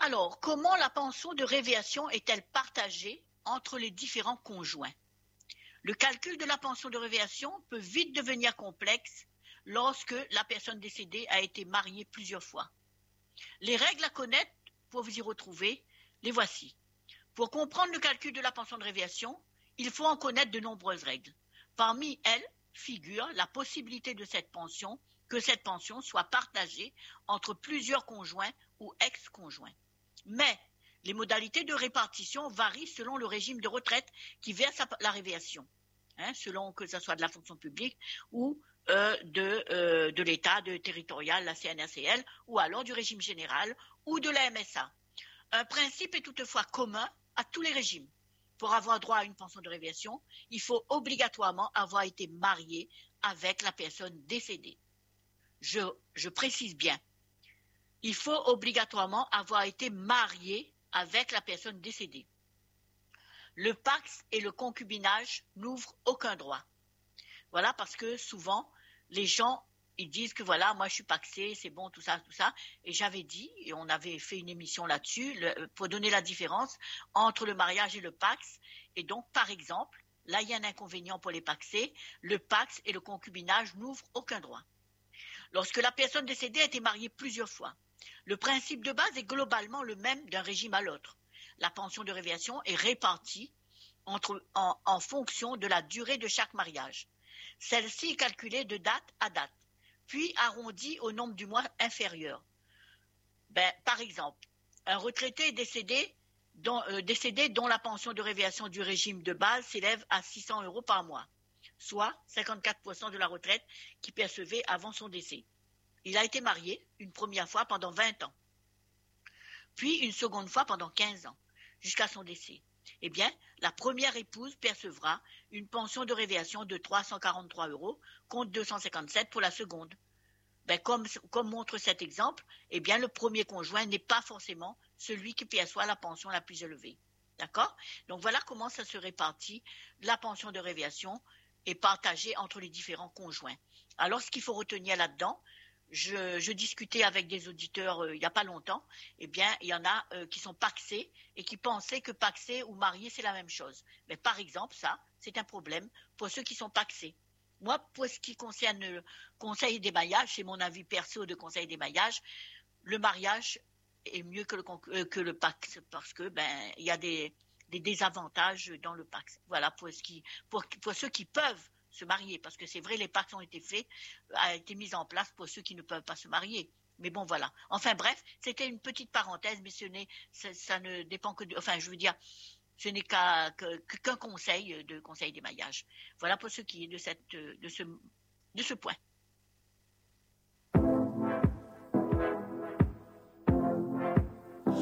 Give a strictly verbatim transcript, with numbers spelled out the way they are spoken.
Alors, comment la pension de révéation est-elle partagée entre les différents conjoints? Le calcul de la pension de révéation peut vite devenir complexe lorsque la personne décédée a été mariée plusieurs fois. Les règles à connaître pour vous y retrouver, les voici. Pour comprendre le calcul de la pension de révéation, il faut en connaître de nombreuses règles. Parmi elles figure la possibilité de cette pension, que cette pension soit partagée entre plusieurs conjoints ou ex-conjoints. Mais les modalités de répartition varient selon le régime de retraite qui verse la révéation, hein, selon que ce soit de la fonction publique ou euh, de, euh, de l'État, de territorial, la C N R C L, ou alors du régime général ou de la M S A. Un principe est toutefois commun à tous les régimes. Pour avoir droit à une pension de révéation, il faut obligatoirement avoir été marié avec la personne décédée. Je, je précise bien, il faut obligatoirement avoir été marié avec la personne décédée. Le pax et le concubinage n'ouvrent aucun droit. Voilà, parce que souvent, les gens, ils disent que voilà, moi je suis paxé, c'est bon, tout ça, tout ça. Et j'avais dit, et on avait fait une émission là-dessus, le, pour donner la différence entre le mariage et le pax. Et donc, par exemple, là, il y a un inconvénient pour les paxés, le pax et le concubinage n'ouvrent aucun droit. Lorsque la personne décédée a été mariée plusieurs fois, le principe de base est globalement le même d'un régime à l'autre. La pension de révéation est répartie entre, en, en fonction de la durée de chaque mariage. Celle-ci est calculée de date à date, puis arrondie au nombre du mois inférieur. Ben, par exemple, un retraité est décédé dont, euh, décédé dont la pension de révéation du régime de base s'élève à six cents euros par mois, soit cinquante-quatre pour cent de la retraite qu'il percevait avant son décès. Il a été marié une première fois pendant vingt ans, puis une seconde fois pendant quinze ans, jusqu'à son décès. Eh bien, la première épouse percevra une pension de révéation de trois cent quarante-trois euros contre deux cent cinquante-sept pour la seconde. Ben, comme, comme montre cet exemple, eh bien, le premier conjoint n'est pas forcément celui qui perçoit la pension la plus élevée. D'accord? Donc voilà comment ça se répartit. La pension de révéation est partagée entre les différents conjoints. Alors, ce qu'il faut retenir là-dedans, Je, je discutais avec des auditeurs euh, il n'y a pas longtemps, eh bien, il y en a euh, qui sont pacsés et qui pensaient que pacsé ou marié, c'est la même chose. Mais par exemple, ça, c'est un problème pour ceux qui sont pacsés. Moi, pour ce qui concerne le conseil des mariages, c'est mon avis perso de conseil des mariages, le mariage est mieux que le, euh, que le pax parce que, ben, il y a des, des désavantages dans le pax. Voilà, pour, ce qui, pour, pour ceux qui peuvent se marier, parce que c'est vrai, les pactes ont été faits, a été mis en place pour ceux qui ne peuvent pas se marier. Mais bon, voilà. Enfin bref, c'était une petite parenthèse, mais ce n'est, ça, ça ne dépend que de, enfin, je veux dire, ce n'est qu'à, que, qu'un conseil de conseil des mariages. Voilà pour ce qui est de cette, de ce, de ce point.